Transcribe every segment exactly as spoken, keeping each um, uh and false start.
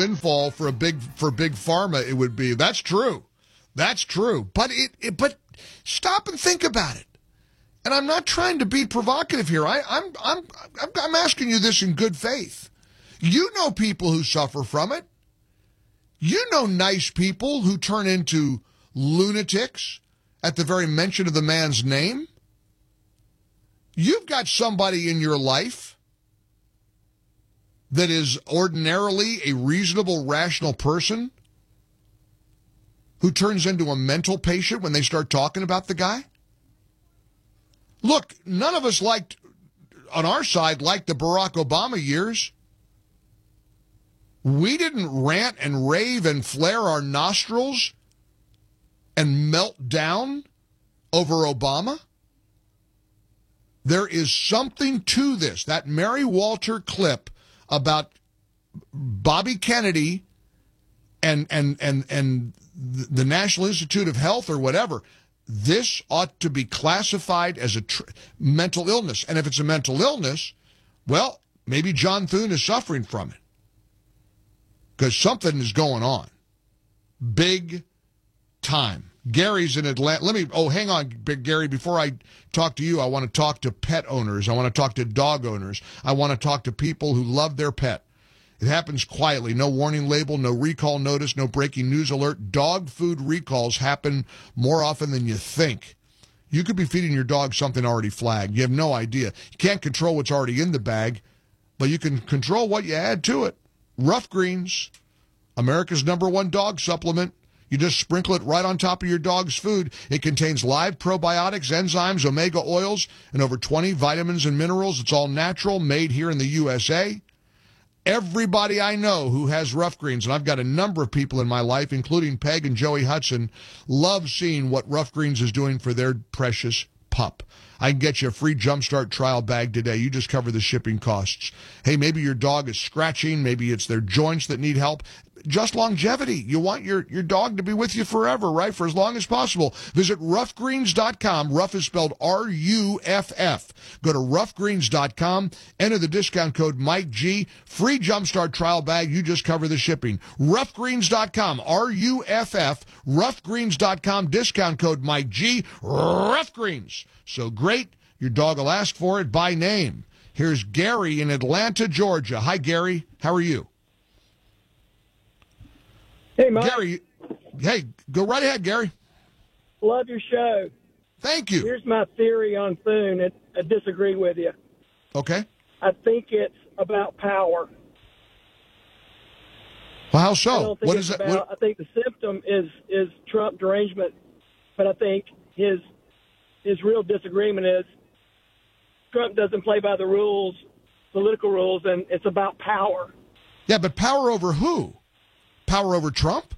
windfall for a big for big pharma. It would be. That's true. That's true. But it, it but stop and think about it. And I'm not trying to be provocative here. I, I'm I'm I'm asking you this in good faith. You know people who suffer from it. You know nice people who turn into lunatics at the very mention of the man's name. You've got somebody in your life that is ordinarily a reasonable, rational person who turns into a mental patient when they start talking about the guy. Look, none of us liked, on our side, liked the Barack Obama years. We didn't rant and rave and flare our nostrils and melt down over Obama. There is something to this. That Mary Walter clip about Bobby Kennedy and and and and the National Institute of Health or whatever, this ought to be classified as a tr- mental illness. And if it's a mental illness, well, maybe John Thune is suffering from it. Because something is going on. Big time. Gary's in Atlanta. Let me, oh, hang on, Gary. Before I talk to you, I want to talk to pet owners. I want to talk to dog owners. I want to talk to people who love their pet. It happens quietly. No warning label, no recall notice, no breaking news alert. Dog food recalls happen more often than you think. You could be feeding your dog something already flagged. You have no idea. You can't control what's already in the bag, but you can control what you add to it. Rough Greens, America's number one dog supplement. You just sprinkle it right on top of your dog's food. It contains live probiotics, enzymes, omega oils, and over twenty vitamins and minerals. It's all natural, made here in the U S A. Everybody I know who has Rough Greens, and I've got a number of people in my life, including Peg and Joey Hudson, love seeing what Rough Greens is doing for their precious pup. I can get you a free Jumpstart trial bag today. You just cover the shipping costs. Hey, maybe your dog is scratching. Maybe it's their joints that need help. Just longevity. You want your, your dog to be with you forever, right? For as long as possible. Visit rough greens dot com. Rough is spelled R U F F. Go to rough greens dot com. Enter the discount code Mike G. Free Jumpstart trial bag. You just cover the shipping. rough greens dot com. R U F F. rough greens dot com. Discount code Mike G. Rough Greens. So great. Your dog will ask for it by name. Here's Gary in Atlanta, Georgia. Hi, Gary. How are you? Hey, Mike. Gary, hey, go right ahead, Gary. Love your show. Thank you. Here's my theory on Thune. I, I disagree with you. Okay. I think it's about power. Well, how I so? don't think What it's is it? about, What? I think the symptom is, is Trump derangement, but I think his his real disagreement is Trump doesn't play by the rules, political rules, and it's about power. Yeah, but power over who? Power over Trump?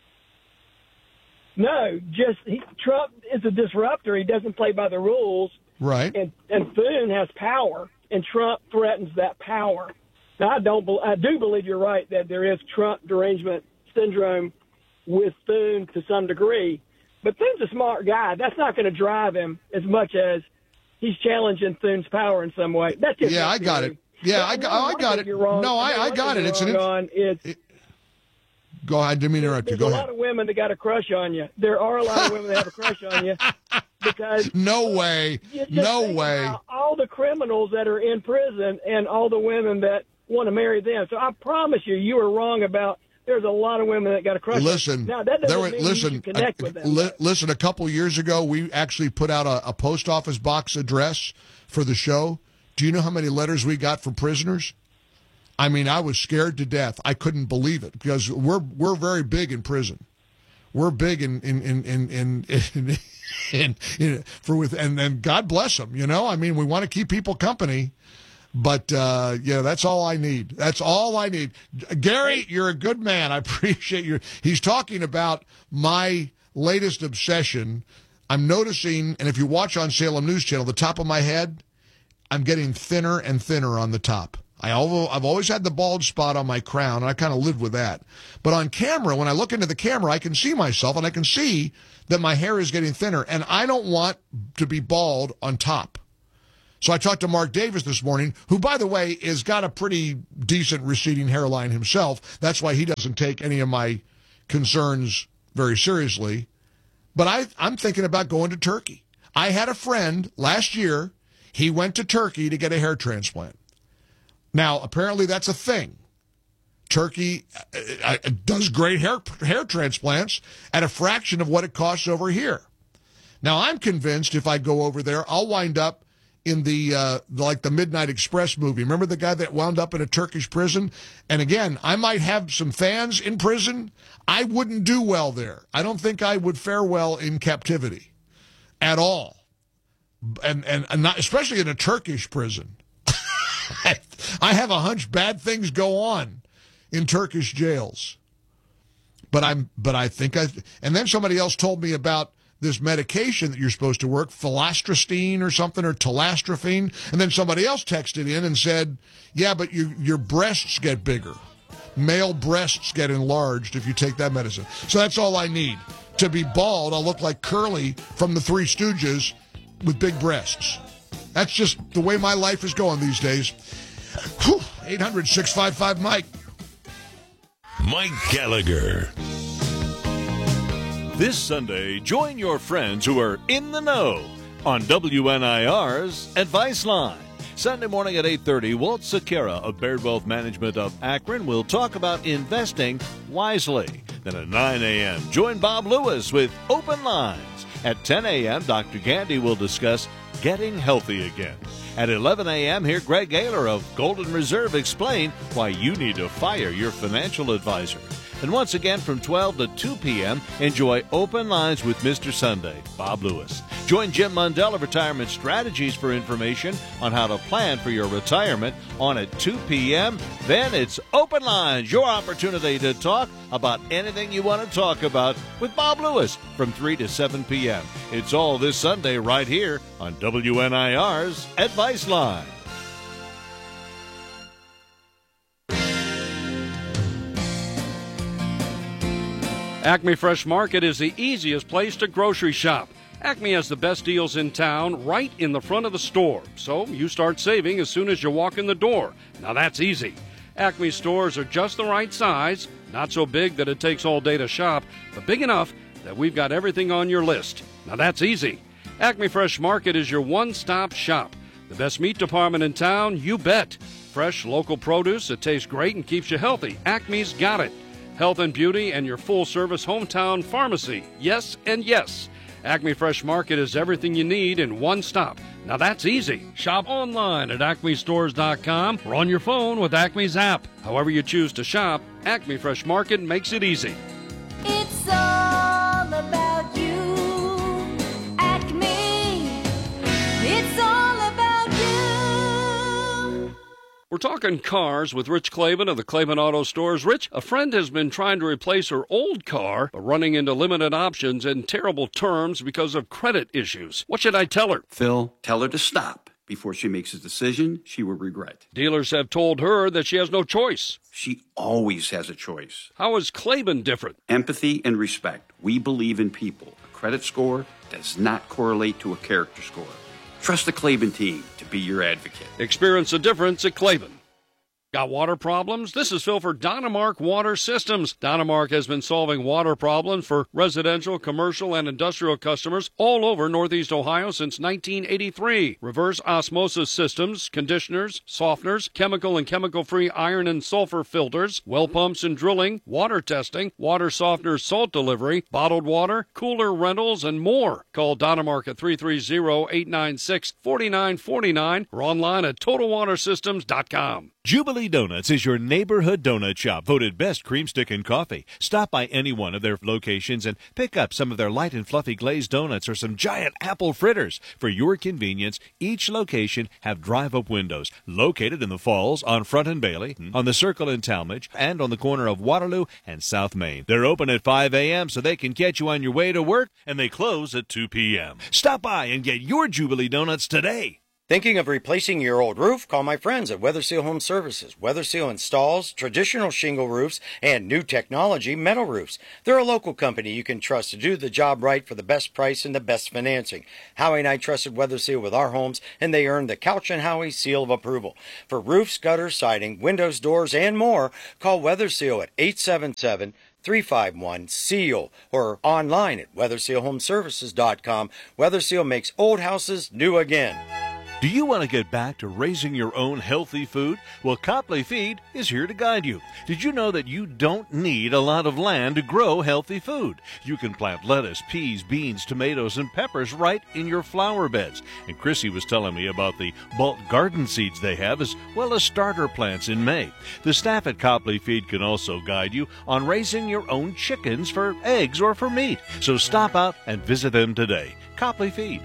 No, just he, Trump is a disruptor. He doesn't play by the rules. Right. And, and Thune has power, and Trump threatens that power. Now, I don't. I do believe you're right that there is Trump derangement syndrome with Thune to some degree, but Thune's a smart guy. That's not going to drive him as much as he's challenging Thune's power in some way. That's just Yeah, I got it. Yeah, I got, I got it. Wrong. No, I, I got it. It's an. On is, it, go ahead. I didn't mean to interrupt you. There's Go a ahead. lot of women that got a crush on you. There are a lot of women that have a crush on you because No way. you just No think way. about all the criminals that are in prison and all the women that want to marry them. So I promise you, you were wrong about. There's a lot of women that got a crush. Listen, now that doesn't there were, mean listen, you should connect uh, with them. li- listen. A couple years ago, we actually put out a, a post office box address for the show. Do you know how many letters we got from prisoners? I mean, I was scared to death. I couldn't believe it because we're we're very big in prison. We're big in in in in in, in, in, in for with and and God bless them. You know, I mean, we want to keep people company. But, uh, yeah, that's all I need. That's all I need. Gary, you're a good man. I appreciate you. He's talking about my latest obsession. I'm noticing, and if you watch on Salem News Channel, the top of my head, I'm getting thinner and thinner on the top. I although I've always had the bald spot on my crown, and I kind of lived with that. But on camera, when I look into the camera, I can see myself, and I can see that my hair is getting thinner, and I don't want to be bald on top. So I talked to Mark Davis this morning, who, by the way, has got a pretty decent receding hairline himself. That's why he doesn't take any of my concerns very seriously. But I, I'm thinking about going to Turkey. I had a friend last year. He went to Turkey to get a hair transplant. Now, apparently that's a thing. Turkey uh, uh, does great hair hair transplants at a fraction of what it costs over here. Now, I'm convinced if I go over there, I'll wind up in the, uh, the, like the Midnight Express movie. Remember the guy that wound up in a Turkish prison? And again, I might have some fans in prison. I wouldn't do well there. I don't think I would fare well in captivity at all. And, and, and not, especially in a Turkish prison. I have a hunch bad things go on in Turkish jails. But I'm, but I think I, and then somebody else told me about this medication that you're supposed to work, filastrostine or something, or telastrophine. And then somebody else texted in and said, yeah, but you, your breasts get bigger. Male breasts get enlarged if you take that medicine. So that's all I need. To be bald, I'll look like Curly from the Three Stooges with big breasts. That's just the way my life is going these days. Whew, eight hundred, six five five, Mike. Mike Gallagher. This Sunday, join your friends who are in the know on W N I R's Advice Line. Sunday morning at eight thirty, Walt Sakara of Baird Wealth Management of Akron will talk about investing wisely. Then at nine a.m., join Bob Lewis with Open Lines. At ten a.m., Doctor Gandy will discuss getting healthy again. At eleven a.m., hear Greg Ayler of Golden Reserve explain why you need to fire your financial advisor. And once again, from twelve to two p.m., enjoy Open Lines with Mister Sunday, Bob Lewis. Join Jim Mundell of Retirement Strategies for information on how to plan for your retirement on at two p.m. Then it's Open Lines, your opportunity to talk about anything you want to talk about with Bob Lewis from three to seven p.m. It's all this Sunday right here on W N I R's Advice Line. Acme Fresh Market is the easiest place to grocery shop. Acme has the best deals in town right in the front of the store, so you start saving as soon as you walk in the door. Now that's easy. Acme stores are just the right size, not so big that it takes all day to shop, but big enough that we've got everything on your list. Now that's easy. Acme Fresh Market is your one-stop shop. The best meat department in town, you bet. Fresh local produce that tastes great and keeps you healthy. Acme's got it. Health and beauty and your full-service hometown pharmacy. Yes and yes. Acme Fresh Market is everything you need in one stop. Now that's easy. Shop online at acme stores dot com or on your phone with Acme's app. However you choose to shop, Acme Fresh Market makes it easy. It's all about you, Acme. It's all about you. We're talking cars with Rich Clavin of the Clavin Auto Stores. Rich, a friend has been trying to replace her old car, but running into limited options and terrible terms because of credit issues. What should I tell her? Phil, tell her to stop before she makes a decision she will regret. Dealers have told her that she has no choice. She always has a choice. How is Clavin different? Empathy and respect. We believe in people. A credit score does not correlate to a character score. Trust the Clavin team to be your advocate. Experience the difference at Clavin. Got water problems? This is Phil for Dynamark Water Systems. Dynamark has been solving water problems for residential, commercial, and industrial customers all over Northeast Ohio since nineteen eighty-three. Reverse osmosis systems, conditioners, softeners, chemical and chemical-free iron and sulfur filters, well pumps and drilling, water testing, water softener salt delivery, bottled water, cooler rentals, and more. Call Dynamark at three three zero, eight nine six, four nine four nine or online at total water systems dot com. Jubilee Donuts is your neighborhood donut shop, voted best cream stick and coffee. Stop by any one of their locations and pick up some of their light and fluffy glazed donuts or some giant apple fritters. For your convenience, each location have drive-up windows located in the Falls, on Front and Bailey, on the Circle in Talmadge, and on the corner of Waterloo and South Main. They're open at five a.m. so they can get you on your way to work, and they close at two p.m. Stop by and get your Jubilee Donuts today. Thinking of replacing your old roof? Call my friends at Weather Seal Home Services. Weather Seal installs traditional shingle roofs and new technology metal roofs. They're a local company you can trust to do the job right for the best price and the best financing. Howie and I trusted Weather Seal with our homes, and they earned the Couch and Howie seal of approval. For roofs, gutters, siding, windows, doors, and more, call Weather Seal at eight seven seven, three five one, SEAL or online at weather seal home services dot com. Weather Seal makes old houses new again. Do you want to get back to raising your own healthy food? Well, Copley Feed is here to guide you. Did you know that you don't need a lot of land to grow healthy food? You can plant lettuce, peas, beans, tomatoes, and peppers right in your flower beds. And Chrissy was telling me about the bulk garden seeds they have, as well as starter plants in May. The staff at Copley Feed can also guide you on raising your own chickens for eggs or for meat. So stop out and visit them today. Copley Feed.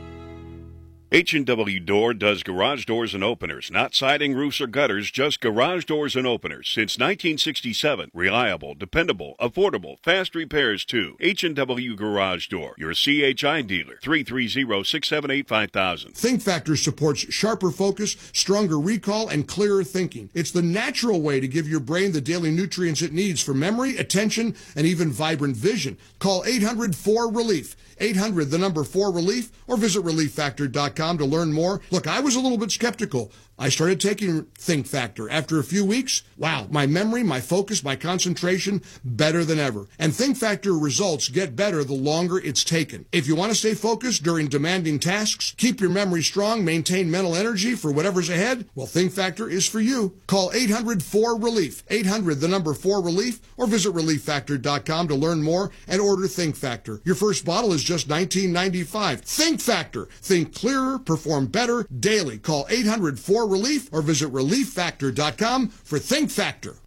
H and W Door does garage doors and openers, not siding, roofs, or gutters, just garage doors and openers. Since nineteen sixty-seven, reliable, dependable, affordable, fast repairs too. H and W Garage Door, your C H I dealer, three three zero, six seven eight, five thousand. Think Factor supports sharper focus, stronger recall, and clearer thinking. It's the natural way to give your brain the daily nutrients it needs for memory, attention, and even vibrant vision. Call eight hundred four relief. eight hundred, the number four relief, or visit relief factor dot com to learn more. Look, I was a little bit skeptical. I started taking Think Factor. After a few weeks, wow, my memory, my focus, my concentration, better than ever. And Think Factor results get better the longer it's taken. If you want to stay focused during demanding tasks, keep your memory strong, maintain mental energy for whatever's ahead, well, Think Factor is for you. Call eight hundred four relief. eight hundred, the number four relief, or visit relief factor dot com to learn more and order Think Factor. Your first bottle is just nineteen ninety-five. Think Factor. Think clearer, perform better daily. Call eight hundred four relief or visit relief factor dot com for Think Factor.